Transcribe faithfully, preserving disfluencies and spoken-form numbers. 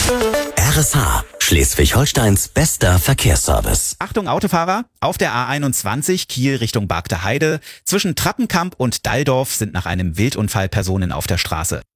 R S H, Schleswig-Holsteins bester Verkehrsservice. Achtung Autofahrer, auf der A einundzwanzig Kiel Richtung Bargter Heide. Zwischen Trappenkamp und Dalldorf sind nach einem Wildunfall Personen auf der Straße.